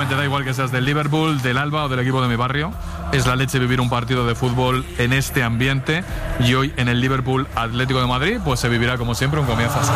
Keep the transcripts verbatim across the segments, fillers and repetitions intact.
sinceramente da igual que seas del Liverpool, del Alba o del equipo de mi barrio. Es la leche vivir un partido de fútbol en este ambiente, y hoy en el Liverpool Atlético de Madrid pues se vivirá como siempre un comienzo así.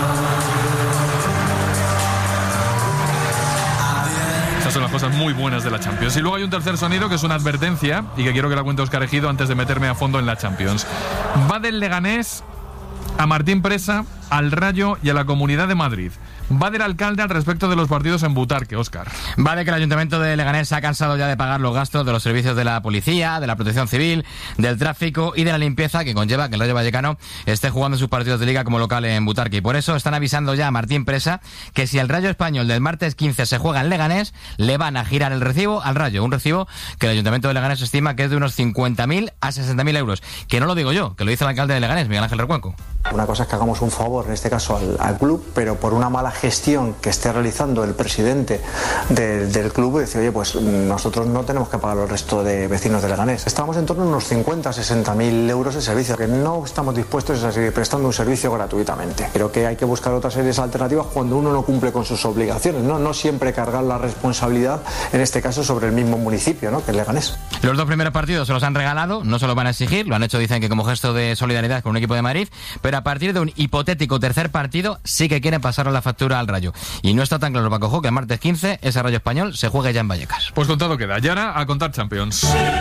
Esas son las cosas muy buenas de la Champions. Y luego hay un tercer sonido que es una advertencia y que quiero que la cuente Óscar Ejido antes de meterme a fondo en la Champions. Va del Leganés a Martín Presa, al Rayo y a la Comunidad de Madrid. Va del alcalde al respecto de los partidos en Butarque, Óscar. Va de que el Ayuntamiento de Leganés se ha cansado ya de pagar los gastos de los servicios de la policía, de la protección civil, del tráfico y de la limpieza que conlleva que el Rayo Vallecano esté jugando sus partidos de liga como local en Butarque. Y por eso están avisando ya a Martín Presa que si el Rayo Español del martes quince se juega en Leganés, le van a girar el recibo al Rayo. Un recibo que el Ayuntamiento de Leganés estima que es de unos cincuenta mil a sesenta mil euros. Que no lo digo yo, que lo dice el alcalde de Leganés, Miguel Ángel Recuenco. Una cosa es que hagamos un favor, en este caso al, al club, pero por una mala gestión que esté realizando el presidente de, del club, decir, oye, pues nosotros no tenemos que pagar al resto de vecinos de Leganés. Estamos en torno a unos cincuenta a sesenta mil euros de servicio, que no estamos dispuestos a seguir prestando un servicio gratuitamente. Creo que hay que buscar otras series alternativas cuando uno no cumple con sus obligaciones, no, no siempre cargar la responsabilidad, en este caso, sobre el mismo municipio, ¿no?, que es Leganés. Los dos primeros partidos se los han regalado, no se los van a exigir, lo han hecho, dicen que como gesto de solidaridad con un equipo de Madrid, pero a partir de un hipotético tercer partido sí que quieren pasar la factura al Rayo. Y no está tan claro, Paco, que el martes quince ese Rayo Español se juegue ya en Vallecas. Pues contado queda. Y ahora a contar Champions.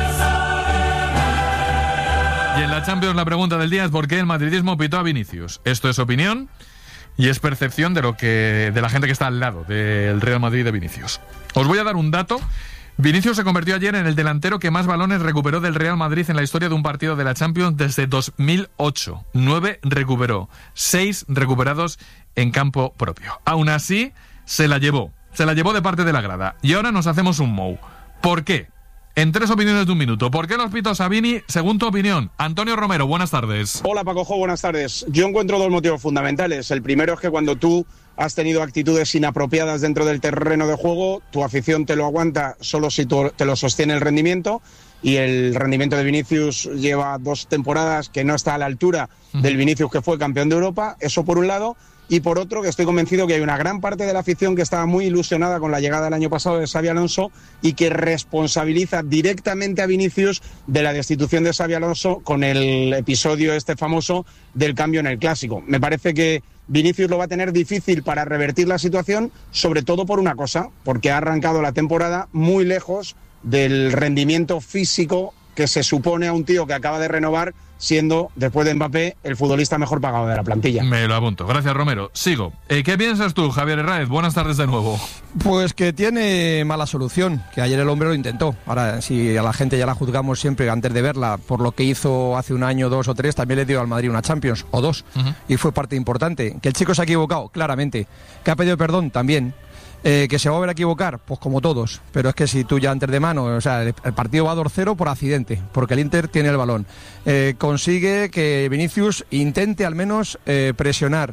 Y en la Champions la pregunta del día es ¿por qué el madridismo pitó a Vinicius? Esto es opinión y es percepción de lo que de la gente que está al lado del Real Madrid de Vinicius. Os voy a dar un dato. Vinicius se convirtió ayer en el delantero que más balones recuperó del Real Madrid en la historia de un partido de la Champions desde dos mil ocho. Nueve recuperó, seis recuperados en campo propio. Aún así, se la llevó. Se la llevó de parte de la grada. Y ahora nos hacemos un mou. ¿Por qué? En tres opiniones de un minuto. ¿Por qué los pitos a Vini? Según tu opinión. Antonio Romero, buenas tardes. Hola, Pacojo, buenas tardes. Yo encuentro dos motivos fundamentales. El primero es que cuando tú has tenido actitudes inapropiadas dentro del terreno de juego, tu afición te lo aguanta solo si tú te lo sostiene el rendimiento, y el rendimiento de Vinicius lleva dos temporadas que no está a la altura uh-huh. del Vinicius que fue campeón de Europa. Eso por un lado. Y por otro, que estoy convencido que hay una gran parte de la afición que estaba muy ilusionada con la llegada del año pasado de Xabi Alonso y que responsabiliza directamente a Vinicius de la destitución de Xabi Alonso con el episodio este famoso del cambio en el Clásico. Me parece que Vinicius lo va a tener difícil para revertir la situación, sobre todo por una cosa, porque ha arrancado la temporada muy lejos del rendimiento físico que se supone a un tío que acaba de renovar, siendo, después de Mbappé, el futbolista mejor pagado de la plantilla. Me lo apunto. Gracias, Romero. Sigo. Eh, ¿Qué piensas tú, Javier Herráez? Buenas tardes de nuevo. Pues que tiene mala solución, que ayer el hombre lo intentó. Ahora, si a la gente ya la juzgamos siempre antes de verla por lo que hizo hace un año, dos o tres, también le dio al Madrid una Champions, o dos, uh-huh. y fue parte importante. Que el chico se ha equivocado, claramente. Que ha pedido perdón, también. Eh, que se va a volver a equivocar, pues como todos, pero es que si tú ya antes de mano, o sea, el, el partido va dos cero por accidente, porque el Inter tiene el balón, eh, consigue que Vinicius intente al menos eh, presionar,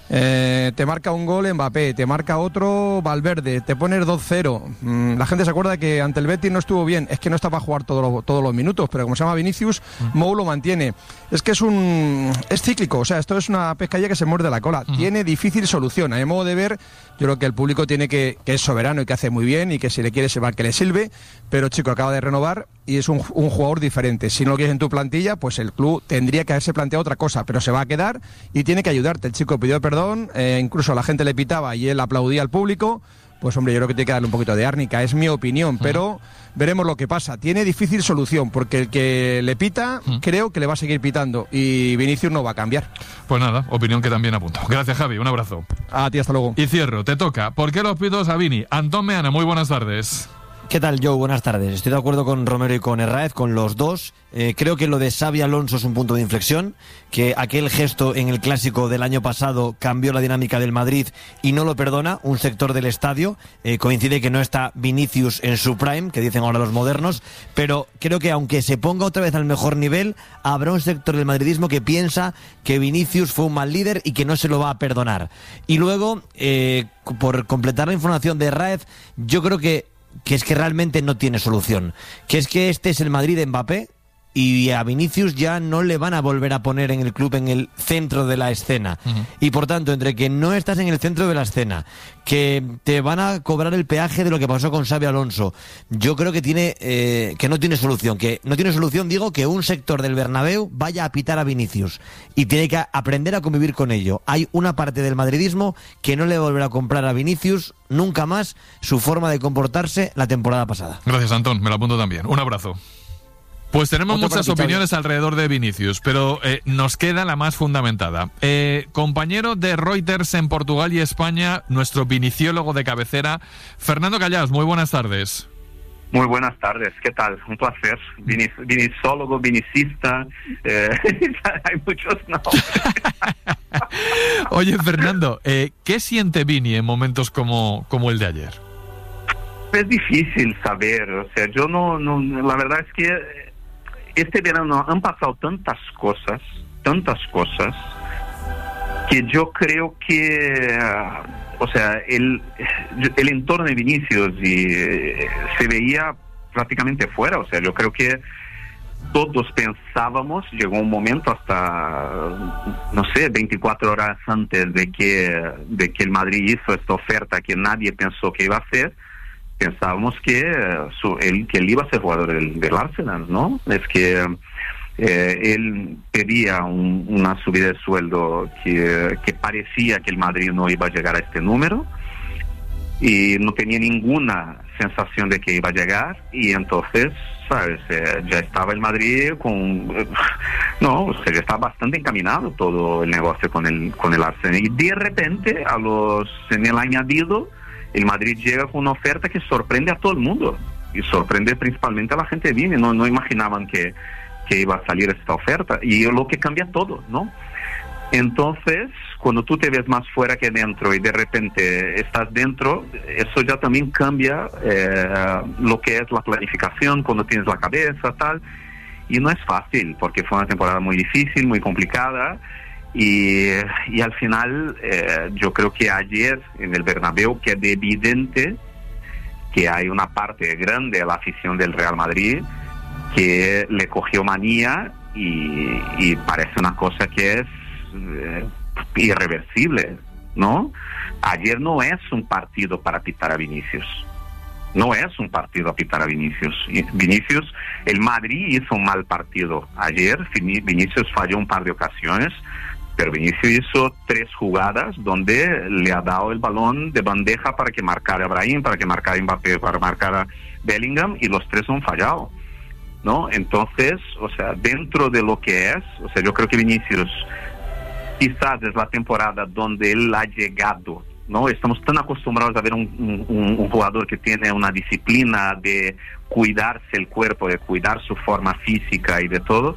eh, te marca un gol Mbappé, te marca otro Valverde, te pones dos cero, mm, la gente se acuerda que ante el Betis no estuvo bien, es que no está para jugar todos los, todos los minutos, pero como se llama Vinicius, uh-huh. Mou lo mantiene, es que es un es cíclico, o sea, esto es una pescadilla que se muerde la cola, uh-huh. tiene difícil solución, a mi modo de ver. Yo creo que el público tiene que, que es soberano y que hace muy bien y que si le quiere se va que le sirve, pero chico, acaba de renovar y es un, un jugador diferente. Si no lo quieres en tu plantilla, pues el club tendría que haberse planteado otra cosa, pero se va a quedar y tiene que ayudarte. El chico pidió perdón, eh, incluso la gente le pitaba y él aplaudía al público. Pues hombre, yo creo que tiene que darle un poquito de árnica, es mi opinión, pero veremos lo que pasa. Tiene difícil solución, porque el que le pita, ¿Mm? creo que le va a seguir pitando, y Vinicius no va a cambiar. Pues nada, opinión que también apunto. Gracias, Javi, un abrazo. A ti, hasta luego. Y cierro, te toca. ¿Por qué los pitos a Vini? Antón Meana, muy buenas tardes. ¿Qué tal, Joe? Buenas tardes. Estoy de acuerdo con Romero y con Herráez, con los dos. Eh, creo que lo de Xabi Alonso es un punto de inflexión, que aquel gesto en el Clásico del año pasado cambió la dinámica del Madrid y no lo perdona un sector del estadio. Eh, coincide que no está Vinicius en su prime, que dicen ahora los modernos, pero creo que aunque se ponga otra vez al mejor nivel, habrá un sector del madridismo que piensa que Vinicius fue un mal líder y que no se lo va a perdonar. Y luego, eh, por completar la información de Herráez, yo creo que que es que realmente no tiene solución, que es que este es el Madrid de Mbappé y a Vinicius ya no le van a volver a poner en el club en el centro de la escena. Uh-huh. Y por tanto, entre que no estás en el centro de la escena, que te van a cobrar el peaje de lo que pasó con Xabi Alonso, yo creo que tiene eh, que no tiene solución. Que no tiene solución, digo, que un sector del Bernabéu vaya a pitar a Vinicius. Y tiene que aprender a convivir con ello. Hay una parte del madridismo que no le volverá a comprar a Vinicius nunca más su forma de comportarse la temporada pasada. Gracias, Antón. Me lo apunto también. Un abrazo. Pues tenemos Otro muchas opiniones alrededor de Vinicius, pero eh, nos queda la más fundamentada. Eh, compañero de Reuters en Portugal y España, nuestro viniciólogo de cabecera, Fernando Callás. Muy buenas tardes. Muy buenas tardes, ¿qué tal? Un placer. Vinic, vinicólogo, vinicista, eh, hay muchos nombres. Oye, Fernando, eh, ¿qué siente Vini en momentos como, como el de ayer? Es difícil saber, o sea, yo no, no, la verdad es que este verano han pasado tantas cosas, tantas cosas, que yo creo que... O sea, el, el entorno de Vinicius y, eh, se veía prácticamente fuera. O sea, yo creo que todos pensábamos, llegó un momento hasta, no sé, veinticuatro horas antes de que, de que el Madrid hizo esta oferta que nadie pensó que iba a hacer, pensábamos que, su, él, que él iba a ser jugador del, del Arsenal, ¿no? Es que... Eh, él pedía un, una subida de sueldo que, que parecía que el Madrid no iba a llegar a este número y no tenía ninguna sensación de que iba a llegar, y entonces, sabes, eh, ya estaba el Madrid con eh, no, o sea, ya estaba bastante encaminado todo el negocio con el con el Arsenal, y de repente a los en el añadido el Madrid llega con una oferta que sorprende a todo el mundo y sorprende principalmente a la gente de Vini. no, no imaginaban que que iba a salir esta oferta, y lo que cambia todo, ¿no? Entonces, cuando tú te ves más fuera que dentro y de repente estás dentro, eso ya también cambia eh, lo que es la planificación, cuando tienes la cabeza, tal, y no es fácil, porque fue una temporada muy difícil, muy complicada, y, y al final eh, yo creo que ayer en el Bernabéu quedó evidente que hay una parte grande de la afición del Real Madrid que le cogió manía y, y parece una cosa que es eh, irreversible, ¿no? Ayer no es un partido para pitar a Vinicius. No es un partido a pitar a Vinicius. Vinicius, el Madrid hizo un mal partido ayer. Vinicius falló un par de ocasiones, pero Vinicius hizo tres jugadas donde le ha dado el balón de bandeja para que marcara a Brahim, para que marcara a Mbappé, para marcar a Bellingham, y los tres han fallado, ¿no? Entonces, o sea, dentro de lo que es, o sea, yo creo que Vinicius quizás es la temporada donde él ha llegado, ¿no? Estamos tan acostumbrados a ver un, un, un jugador que tiene una disciplina de cuidarse el cuerpo, de cuidar su forma física y de todo.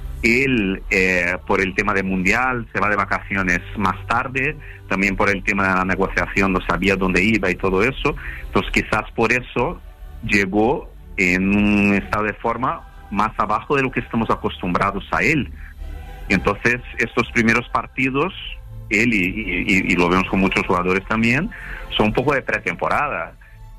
Él, eh, por el tema del Mundial, se va de vacaciones más tarde, también por el tema de la negociación, no sabía dónde iba y todo eso. Entonces, quizás por eso llegó en un estado de forma más abajo de lo que estamos acostumbrados a él. Y entonces estos primeros partidos, él y, y, y lo vemos con muchos jugadores también, son un poco de pretemporada,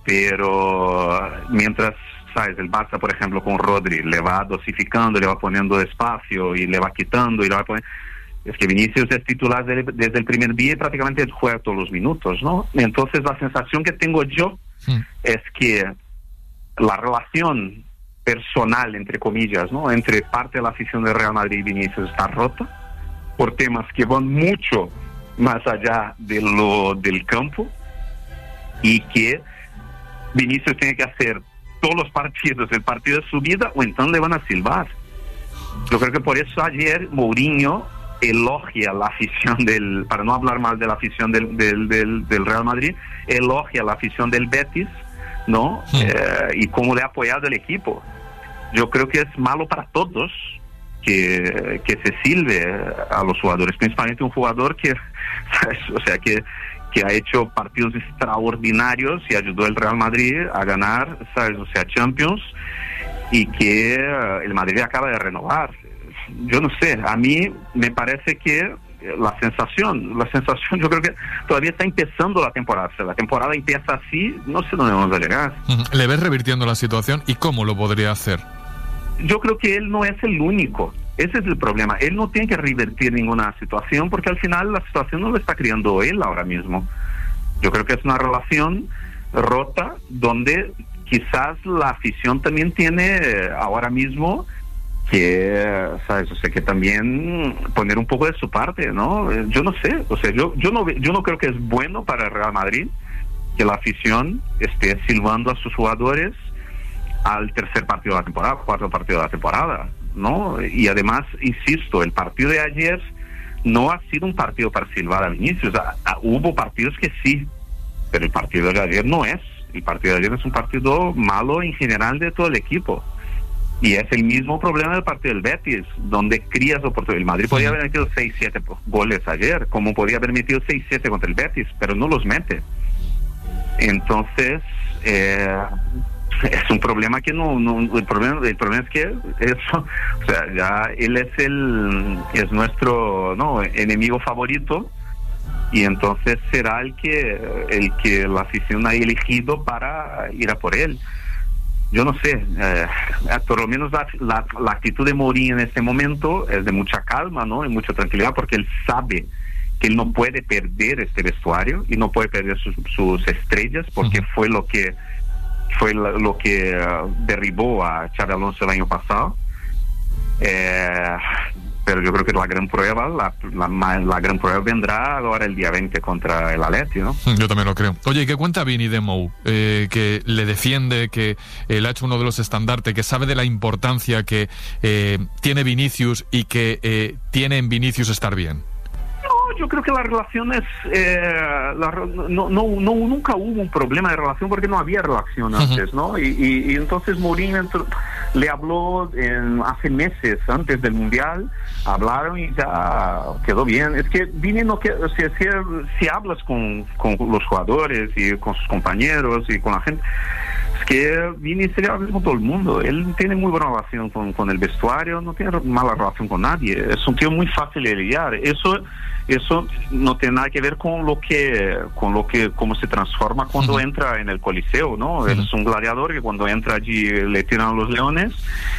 pero mientras, sabes, el Barça, por ejemplo, con Rodri, le va dosificando, le va poniendo espacio y le va quitando y le va poniendo... Es que Vinicius es titular de, desde el primer día y prácticamente juega todos los minutos, ¿no? Entonces la sensación que tengo yo sí. es que la relación personal, entre comillas, ¿no?, entre parte de la afición del Real Madrid y Vinicius está rota por temas que van mucho más allá de lo del campo, y que Vinicius tiene que hacer todos los partidos el partido de su vida o entonces le van a silbar. Yo creo que por eso ayer Mourinho elogia la afición del, para no hablar mal de la afición del, del, del, del Real Madrid, elogia la afición del Betis, ¿no? Sí. Eh, y cómo le ha apoyado el equipo. Yo creo que es malo para todos que, que se silbe a los jugadores, principalmente un jugador que, ¿sabes? O sea, que, que ha hecho partidos extraordinarios y ayudó al Real Madrid a ganar, ¿sabes? O sea, Champions, y que el Madrid acaba de renovar. Yo no sé, a mí me parece que la sensación, la sensación, yo creo que todavía está empezando la temporada. Si la temporada empieza así, no sé dónde vamos a llegar. ¿Le ves revirtiendo la situación y cómo lo podría hacer? yo creo que él no es el único. Ese es el problema. Él no tiene que revertir ninguna situación porque al final la situación no lo está creando él ahora mismo. Yo creo que es una relación rota donde quizás la afición también tiene ahora mismo que, ¿sabes? O sea, que también poner un poco de su parte, ¿no? Yo no sé, o sea, yo, yo, no, yo no creo que es bueno para el Real Madrid que la afición esté silbando a sus jugadores al tercer partido de la temporada, cuarto partido de la temporada, ¿no? Y además, insisto, el partido de ayer no ha sido un partido para silbar a Vinicius. A, a, hubo partidos que sí, pero el partido de ayer no es. El partido de ayer es un partido malo en general de todo el equipo. Y es el mismo problema del partido del Betis, donde crías oportunidades. El Madrid podía haber metido seis siete goles ayer, como podía haber metido seis siete contra el Betis, pero no los mete. Entonces, eh, es un problema que no, no el problema el problema es que eso, o sea, ya él es el es nuestro no enemigo favorito y entonces será el que el que la afición ha elegido para ir a por él. Yo no sé, eh, por lo menos la, la, la actitud de Mourinho en este momento es de mucha calma, ¿no? Y mucha tranquilidad, porque él sabe que él no puede perder este vestuario y no puede perder sus, sus estrellas, porque uh-huh. fue lo que fue lo, lo que uh, derribó a Xabi Alonso el año pasado. Eh, pero yo creo que la gran prueba la, la, la gran prueba vendrá ahora el día veinte contra el Atleti, ¿no? Yo también lo creo. Oye, ¿y qué cuenta Vini de Mou? Eh, que le defiende, que él ha hecho uno de los estandartes, que sabe de la importancia que eh, tiene Vinicius y que eh, tiene en Vinicius estar bien. Yo creo que la relación es eh, la, no, no, no nunca hubo un problema de relación porque no había relación antes, ¿no? Y, y, y entonces Mourinho le habló en, hace meses antes del Mundial, hablaron y ya quedó bien. Es que Vini no que si, si, si hablas con, con los jugadores y con sus compañeros y con la gente, es que Vini se habla con todo el mundo. Él tiene muy buena relación con, con el vestuario, no tiene mala relación con nadie. Es un tío muy fácil de lidiar. Eso Eso no tiene nada que ver con lo que, con lo que, cómo se transforma cuando uh-huh. entra en el Coliseo, ¿no? Uh-huh. Él es un gladiador que cuando entra allí le tiran a los leones.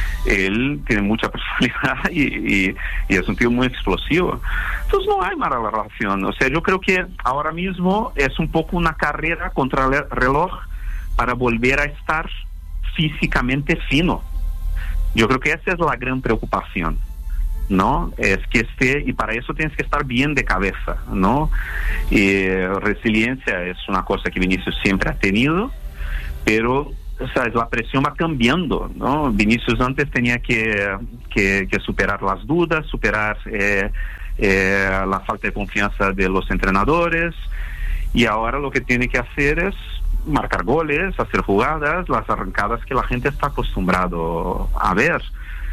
Él tiene mucha personalidad y, y, y es un tío muy explosivo. Entonces no hay mala relación. O sea, yo creo que ahora mismo es un poco una carrera contra el reloj para volver a estar físicamente fino. Yo creo que esa es la gran preocupación, ¿no? Es que esté, y para eso tienes que estar bien de cabeza, ¿no? Y resiliencia es una cosa que Vinicius siempre ha tenido, pero, ¿sabes? La presión va cambiando, ¿no? Vinicius antes tenía que, que, que superar las dudas, superar eh, eh, la falta de confianza de los entrenadores, y ahora lo que tiene que hacer es marcar goles, hacer jugadas, las arrancadas que la gente está acostumbrado a ver.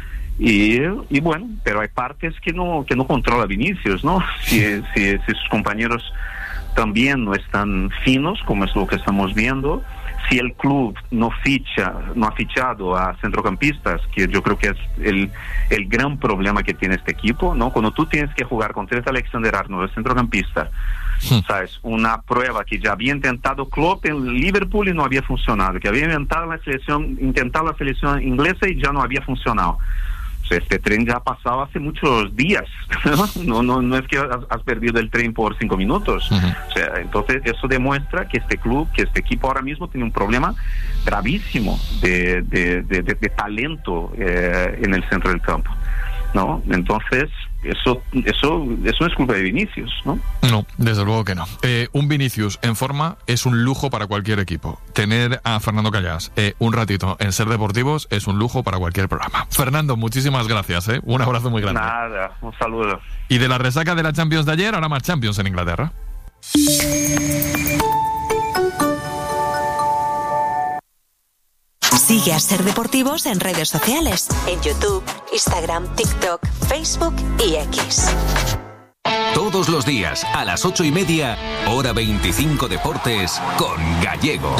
Y, y bueno, pero hay partes que no que no controla Vinicius, ¿no? Si, si, si sus compañeros también no están finos, como es lo que estamos viendo, si el club no ficha, no ha fichado a centrocampistas, que yo creo que es el, el gran problema que tiene este equipo, ¿no? Cuando tú tienes que jugar con Trent Alexander-Arnold, el centrocampista, sí. ¿sabes? Una prueba que ya había intentado Klopp en Liverpool y no había funcionado, que había intentado la selección, intentado la selección inglesa y ya no había funcionado. Este tren ya ha pasado hace muchos días, no no no es que has, has perdido el tren por cinco minutos. Uh-huh. O sea, entonces eso demuestra que este club, que este equipo ahora mismo tiene un problema gravísimo de, de, de, de, de talento eh, en el centro del campo, ¿no? Entonces eso eso eso no es culpa de Vinicius, ¿no? No, desde luego que no. Eh, un Vinicius en forma es un lujo para cualquier equipo. Tener a Fernando Callás eh, un ratito en Ser Deportivos es un lujo para cualquier programa. Fernando, muchísimas gracias, ¿eh? Un abrazo muy grande. Nada, un saludo. Y de la resaca de la Champions de ayer, ahora más Champions en Inglaterra. Sigue a Ser Deportivos en redes sociales, en YouTube, Instagram, TikTok, Facebook y X. Todos los días, a las ocho y media, hora veinticinco Deportes, con Gallego.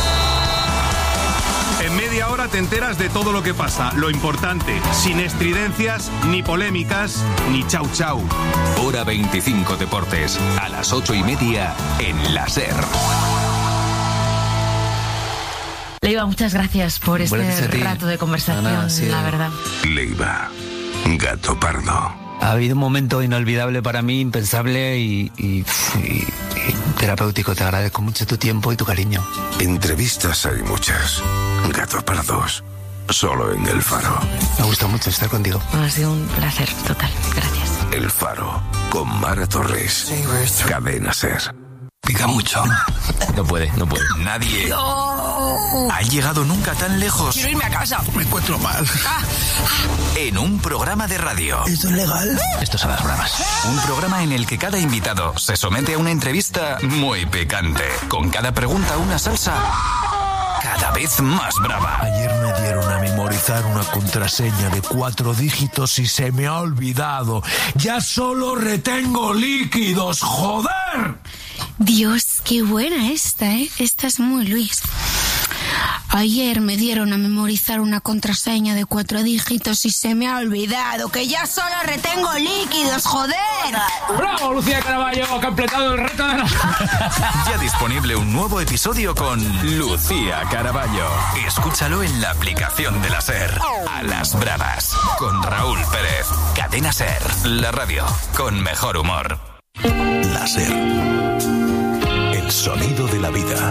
En media hora te enteras de todo lo que pasa, lo importante, sin estridencias, ni polémicas, ni chau chau. Hora veinticinco Deportes, a las ocho y media, en la Ser. Le iba Leiva, muchas gracias por este Gracias a ti. rato de conversación, Nada, ha sido- la verdad. Leiva, Gato Pardo. Ha habido un momento inolvidable para mí, impensable y, y- y- y terapéutico. Te agradezco mucho tu tiempo y tu cariño. Entrevistas hay muchas. Gato Pardos. Solo en El Faro. Me gusta mucho estar contigo. Ha sido un placer total. Gracias. El Faro. Con Mara Torres. Cadena Ser. Pica mucho. No puede, no puede. Nadie ha llegado nunca tan lejos. Quiero irme a casa. Me encuentro mal. En un programa de radio. ¿Esto es legal? Esto es a las bravas. Un programa en el que cada invitado se somete a una entrevista muy picante. Con cada pregunta una salsa cada vez más brava. Ayer me dieron a memorizar una contraseña de cuatro dígitos y se me ha olvidado. Ya solo retengo líquidos, joder. Dios, qué buena esta, ¿eh? Esta es muy Luis. Ayer me dieron a memorizar una contraseña de cuatro dígitos y se me ha olvidado que ya solo retengo líquidos, joder. ¡Bravo, Lucía Caraballo! Ha completado el reto de la... Ya disponible un nuevo episodio con Lucía Caraballo. Escúchalo en la aplicación de la SER. A las bravas. Con Raúl Pérez. Cadena SER. La radio con mejor humor. La SER. El sonido de la vida.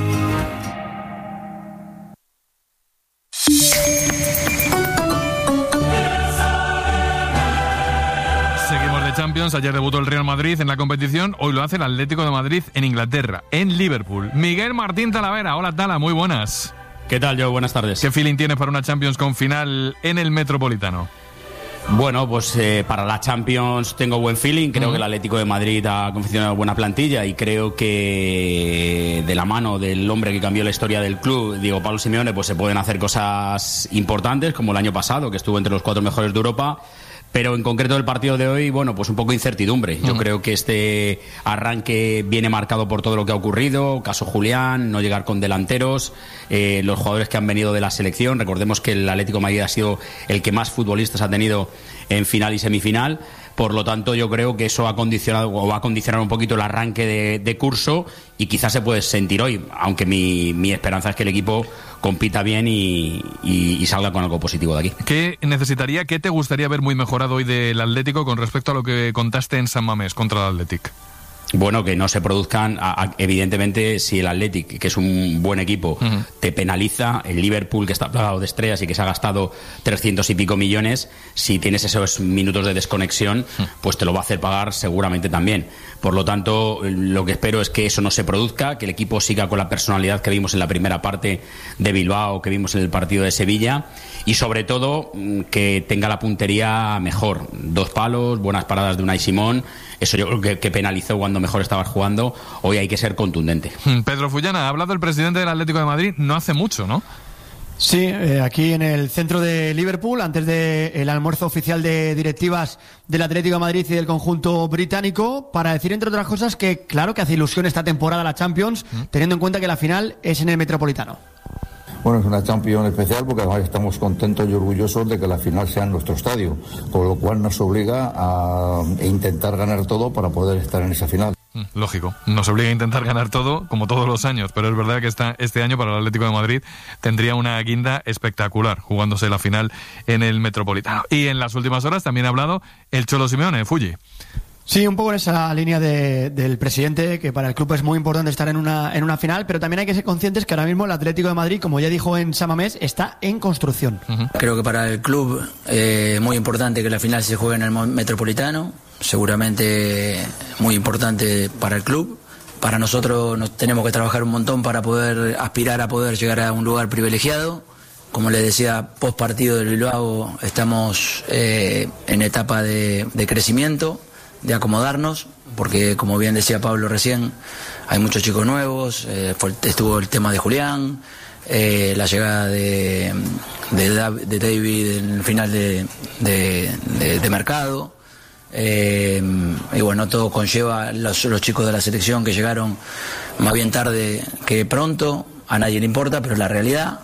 Seguimos de Champions. Ayer debutó el Real Madrid en la competición. Hoy lo hace el Atlético de Madrid en Inglaterra, en Liverpool. Miguel Martín Talavera. Hola, Tala. Muy buenas. ¿Qué tal, Joe? Buenas tardes. ¿Qué feeling tienes para una Champions con final en el Metropolitano? Bueno, pues eh, para la Champions tengo buen feeling. Creo Uh-huh. que el Atlético de Madrid ha confeccionado buena plantilla y creo que de la mano del hombre que cambió la historia del club, Diego Pablo Simeone, pues se pueden hacer cosas importantes, como el año pasado, que estuvo entre los cuatro mejores de Europa. Pero en concreto el partido de hoy, bueno, pues un poco incertidumbre. Yo Uh-huh. creo que este arranque viene marcado por todo lo que ha ocurrido, caso Julián, no llegar con delanteros, eh, los jugadores que han venido de la selección. Recordemos que el Atlético de Madrid ha sido el que más futbolistas ha tenido en final y semifinal. Por lo tanto, yo creo que eso ha condicionado o va a condicionar un poquito el arranque de, de curso y quizás se puede sentir hoy, aunque mi, mi esperanza es que el equipo compita bien y, y, y salga con algo positivo de aquí. ¿Qué necesitaría, qué te gustaría ver muy mejorado hoy del Atlético con respecto a lo que contaste en San Mamés contra el Athletic? Bueno, que no se produzcan, a- a- evidentemente, si el Athletic, que es un buen equipo, Uh-huh. te penaliza, el Liverpool, que está plagado de estrellas y que se ha gastado trescientos y pico millones, si tienes esos minutos de desconexión, pues te lo va a hacer pagar seguramente también. Por lo tanto, lo que espero es que eso no se produzca, que el equipo siga con la personalidad que vimos en la primera parte de Bilbao, que vimos en el partido de Sevilla, y sobre todo mm, que tenga la puntería mejor. Dos palos, buenas paradas de Unai Simón, eso yo creo que, que penalizó cuando mejor estabas jugando. Hoy hay que ser contundente. Pedro Fullana, ha hablado el presidente del Atlético de Madrid no hace mucho, ¿no? Sí, eh, aquí en el centro de Liverpool, antes del almuerzo oficial de directivas del Atlético de Madrid y del conjunto británico, para decir, entre otras cosas, que claro que hace ilusión esta temporada la Champions, teniendo en cuenta que la final es en el Metropolitano. Bueno, es una Champions especial porque además estamos contentos y orgullosos de que la final sea en nuestro estadio, con lo cual nos obliga a intentar ganar todo para poder estar en esa final. Lógico, nos obliga a intentar ganar todo, como todos los años, pero es verdad que esta, este año para el Atlético de Madrid tendría una guinda espectacular, jugándose la final en el Metropolitano. Y en las últimas horas también ha hablado el Cholo Simeone, Fulli. Sí, un poco en esa línea de, del presidente, que para el club es muy importante estar en una, en una final, pero también hay que ser conscientes que ahora mismo el Atlético de Madrid, como ya dijo en San Mamés, está en construcción. Creo que para el club es eh, muy importante que la final se juegue en el Metropolitano, seguramente muy importante para el club. Para nosotros nos tenemos que trabajar un montón para poder aspirar a poder llegar a un lugar privilegiado. Como les decía, post partido del Bilbao estamos eh, en etapa de, de crecimiento, de acomodarnos, porque como bien decía Pablo recién, hay muchos chicos nuevos, eh, fue, estuvo el tema de Julián, eh, la llegada de, de, de David en el final de, de, de, de mercado, eh, y bueno, todo conlleva los, los chicos de la selección que llegaron más bien tarde que pronto, a nadie le importa, pero es la realidad.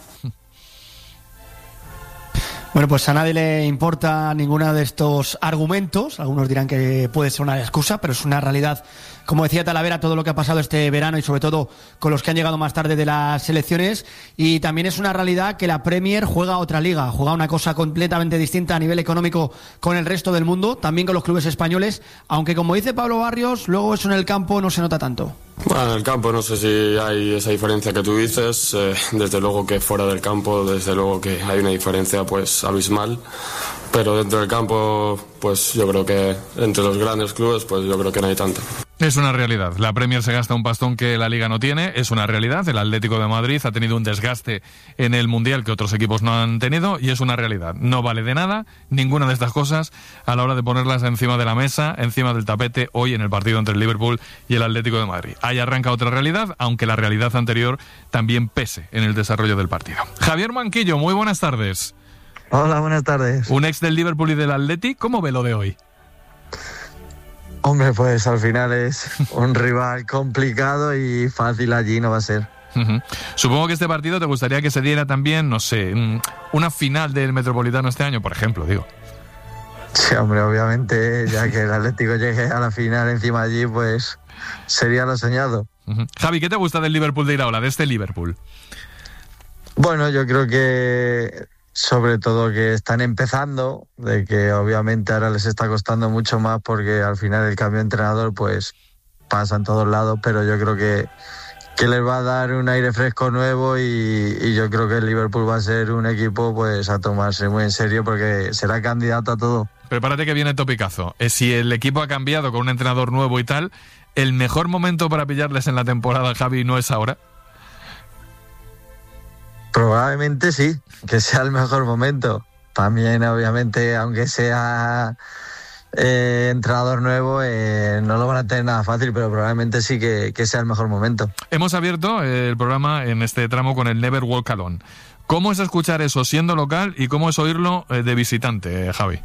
Bueno, pues a nadie le importa ninguno de estos argumentos. Algunos dirán que puede ser una excusa, pero es una realidad como decía Talavera, todo lo que ha pasado este verano y sobre todo con los que han llegado más tarde de las selecciones. Y también es una realidad que la Premier juega otra liga, juega una cosa completamente distinta a nivel económico con el resto del mundo, también con los clubes españoles, aunque como dice Pablo Barrios, luego eso en el campo no se nota tanto. Bueno, en el campo no sé si hay esa diferencia que tú dices, eh, desde luego que fuera del campo, desde luego que hay una diferencia pues abismal, pero dentro del campo pues yo creo que entre los grandes clubes pues yo creo que no hay tanto. Es una realidad. La Premier se gasta un pastón que la Liga no tiene. Es una realidad. El Atlético de Madrid ha tenido un desgaste en el Mundial que otros equipos no han tenido y es una realidad. No vale de nada ninguna de estas cosas a la hora de ponerlas encima de la mesa, encima del tapete, hoy en el partido entre el Liverpool y el Atlético de Madrid. Ahí arranca otra realidad, aunque la realidad anterior también pese en el desarrollo del partido. Javier Manquillo, muy buenas tardes. Hola, buenas tardes. Un ex del Liverpool y del Atleti, ¿cómo ve lo de hoy? Hombre, pues al final es un rival complicado y fácil allí no va a ser. Uh-huh. Supongo que este partido te gustaría que se diera también, no sé, una final del Metropolitano este año, por ejemplo, digo. Sí, hombre, obviamente, ya que el Atlético llegue a la final encima allí, pues sería lo soñado. Uh-huh. Javi, ¿qué te gusta del Liverpool de Iraola, de este Liverpool? Bueno, yo creo que sobre todo que están empezando, de que obviamente ahora les está costando mucho más porque al final el cambio de entrenador pues pasa en todos lados, pero yo creo que, que les va a dar un aire fresco nuevo y, y yo creo que el Liverpool va a ser un equipo pues a tomarse muy en serio porque será candidato a todo. Prepárate que viene el topicazo. Eh, si el equipo ha cambiado con un entrenador nuevo y tal, ¿el mejor momento para pillarles en la temporada, Javi, no es ahora? Probablemente sí, que sea el mejor momento. También, obviamente, aunque sea eh, entrenador nuevo, eh, no lo van a tener nada fácil, pero probablemente sí que, que sea el mejor momento. Hemos abierto el programa en este tramo con el Never Walk Alone. ¿Cómo es escuchar eso siendo local y cómo es oírlo eh, de visitante, Javi?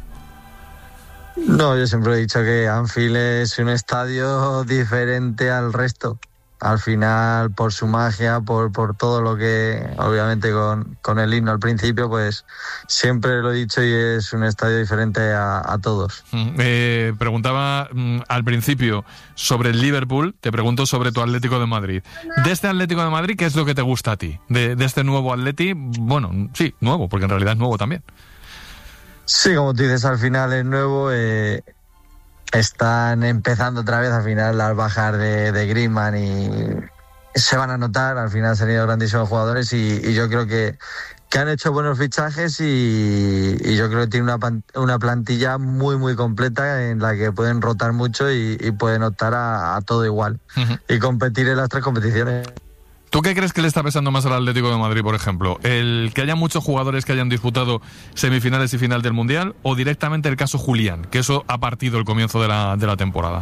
No, yo siempre he dicho que Anfield es un estadio diferente al resto. Al final, por su magia, por, por todo lo que, obviamente con, con el himno al principio, pues siempre lo he dicho y es un estadio diferente a, a todos. Eh, preguntaba mm, al principio sobre el Liverpool, te pregunto sobre tu Atlético de Madrid. De este Atlético de Madrid, ¿qué es lo que te gusta a ti? De, de este nuevo Atleti, bueno, sí, nuevo, porque en realidad es nuevo también. Sí, como tú dices, al final es nuevo. Eh, están empezando otra vez al final al bajar de, de Griezmann y se van a notar. Al final se han ido grandísimos jugadores y, y yo creo que, que han hecho buenos fichajes y, y yo creo que tiene una, una plantilla muy muy completa en la que pueden rotar mucho y, y pueden optar a, a todo igual uh-huh. y competir en las tres competiciones. ¿Tú qué crees que le está pesando más al Atlético de Madrid, por ejemplo? ¿El que haya muchos jugadores que hayan disputado semifinales y final del Mundial o directamente el caso Julián, que eso ha partido el comienzo de la, de la temporada?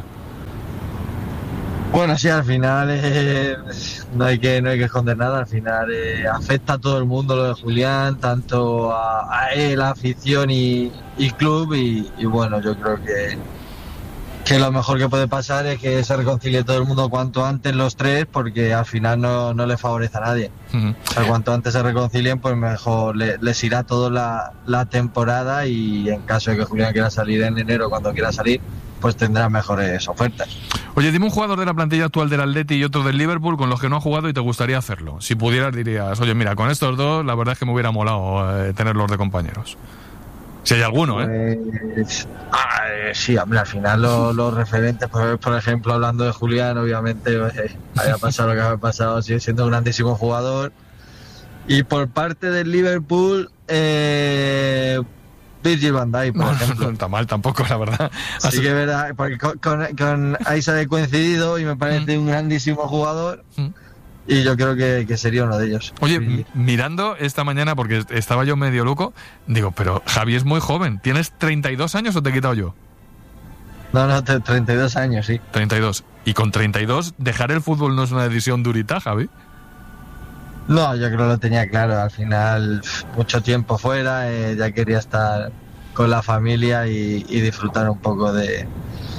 Bueno, sí, al final eh, no hay que no hay que esconder nada. Al final eh, afecta a todo el mundo lo de Julián, tanto a, a él, a afición y, y club y, y bueno, yo creo que que lo mejor que puede pasar es que se reconcilie todo el mundo cuanto antes los tres, porque al final no, no le favorece a nadie. Uh-huh. O sea, cuanto antes se reconcilien, pues mejor le, les irá toda la, la temporada y en caso de que Julián quiera salir en enero, cuando quiera salir, pues tendrá mejores ofertas. Oye, dime un jugador de la plantilla actual del Atleti y otro del Liverpool con los que no ha jugado y te gustaría hacerlo. Si pudieras dirías, oye, mira, con estos dos la verdad es que me hubiera molado eh, tenerlos de compañeros. Si hay alguno, ¿eh? Pues, ah, eh, sí, hombre, al final los, los referentes, pues, por ejemplo, hablando de Julián, obviamente eh, haya pasado lo que haya pasado, sigue siendo un grandísimo jugador. Y por parte del Liverpool, eh, Virgil van Dijk, por ejemplo. No está mal tampoco, la verdad. Así, Así que verdad, porque con, con, con Aisa he coincidido y me parece mm. un grandísimo jugador. Mm. Y yo creo que, que sería uno de ellos. Oye, sí. mirando esta mañana, porque estaba yo medio loco, digo, pero Javi es muy joven. ¿Tienes treinta y dos años o te he quitado yo? No, no, treinta y dos años, sí. treinta y dos. Y con treinta y dos, dejar el fútbol no es una decisión durita, Javi. No, yo creo que lo tenía claro. Al final, mucho tiempo fuera, eh, ya quería estar con la familia y, y disfrutar un poco de...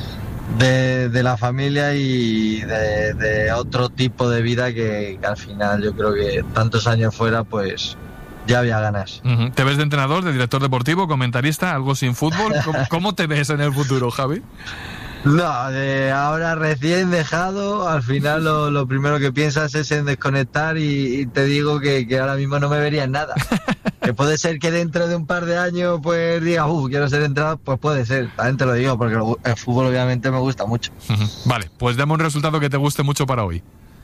De, de la familia y de, de otro tipo de vida que, que al final yo creo que tantos años fuera pues ya había ganas. Uh-huh. ¿Te ves de entrenador, de director deportivo, comentarista, algo sin fútbol? ¿Cómo, cómo te ves en el futuro, Javi? No, de ahora recién dejado, al final lo, lo primero que piensas es en desconectar y, y te digo que, que ahora mismo no me vería en nada. Que puede ser que dentro de un par de años pues diga, uh, quiero ser entrenador, pues puede ser, también te lo digo, porque el fútbol obviamente me gusta mucho. Uh-huh. Vale, pues dame un resultado que te guste mucho para hoy.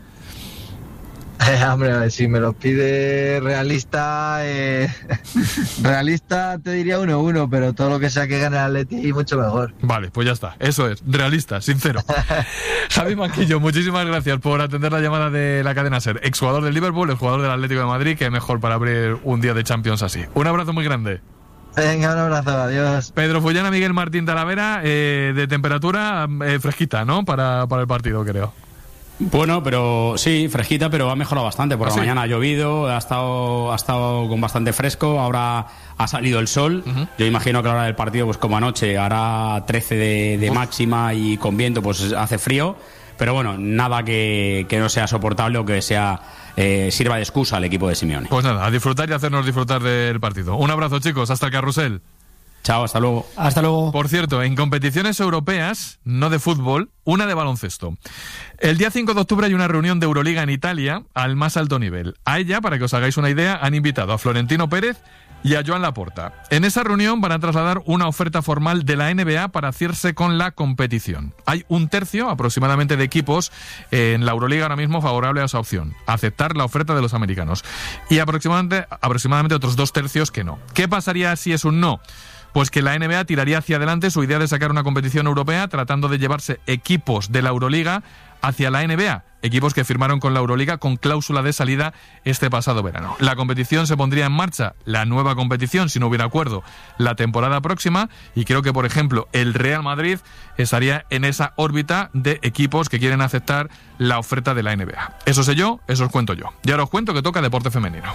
Eh, hombre, si me lo pide realista, eh, realista te diría uno uno, pero todo lo que sea que gane el Atleti mucho mejor. Vale, pues ya está, eso es, realista, sincero. Javi Manquillo, muchísimas gracias por atender la llamada de la cadena SER, exjugador del Liverpool, el jugador del Atlético de Madrid, que mejor para abrir un día de Champions así. Un abrazo muy grande. Venga, un abrazo, adiós. Pedro Fullana, Miguel Martín Talavera, eh, de temperatura eh, fresquita, ¿no? Para, para el partido, creo. Bueno, pero sí, fresquita, pero ha mejorado bastante. Por ¿Ah, la sí? mañana ha llovido, ha estado, ha estado con bastante fresco, ahora ha salido el sol. Uh-huh. Yo imagino que a la hora del partido, pues como anoche, hará trece de, de máxima y con viento, pues hace frío. Pero bueno, nada que, que no sea soportable o que sea eh, sirva de excusa al equipo de Simeone. Pues nada, a disfrutar y hacernos disfrutar del partido. Un abrazo, chicos, hasta el carrusel. Chao, hasta luego. Hasta luego. Por cierto, en competiciones europeas, no de fútbol, una de baloncesto. El día cinco de octubre hay una reunión de Euroliga en Italia al más alto nivel. A ella, para que os hagáis una idea, han invitado a Florentino Pérez y a Joan Laporta. En esa reunión van a trasladar una oferta formal de la N B A para hacerse con la competición. Hay un tercio aproximadamente de equipos en la Euroliga ahora mismo favorable a esa opción, aceptar la oferta de los americanos. Y aproximadamente, aproximadamente otros dos tercios que no. ¿Qué pasaría si es un no? Pues que la N B A tiraría hacia adelante su idea de sacar una competición europea tratando de llevarse equipos de la Euroliga hacia la N B A, equipos que firmaron con la Euroliga con cláusula de salida este pasado verano. La competición se pondría en marcha, la nueva competición, si no hubiera acuerdo, la temporada próxima, y creo que, por ejemplo, el Real Madrid estaría en esa órbita de equipos que quieren aceptar la oferta de la N B A. Eso sé yo, eso os cuento yo. Y ahora os cuento que toca deporte femenino.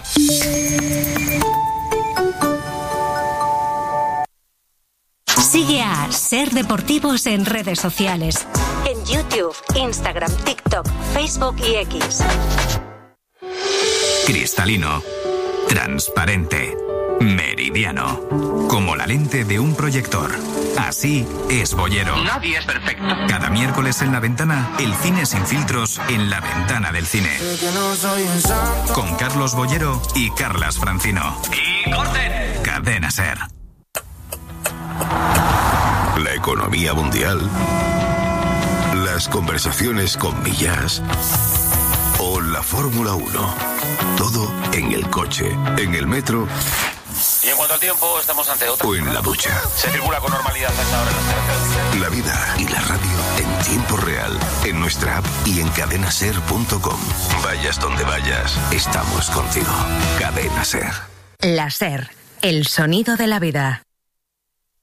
Sigue a Ser Deportivos en redes sociales. En YouTube, Instagram, TikTok, Facebook y X. Cristalino, transparente, meridiano, como la lente de un proyector. Así es Bollero. Nadie es perfecto. Cada miércoles en La Ventana, el cine sin filtros en la ventana del cine. Con Carlos Bollero y Carlas Francino. ¡Y corten! Cadena SER. La economía mundial, las conversaciones con Millas o la Fórmula uno. Todo en el coche, en el metro. Y en cuanto al tiempo, estamos ante otro. O en la ducha. Se circula con normalidad hasta ahora en las carreteras. La vida y la radio en tiempo real, en nuestra app y en cadena ser punto com. Vayas donde vayas, estamos contigo. Cadena SER. La SER, el sonido de la vida.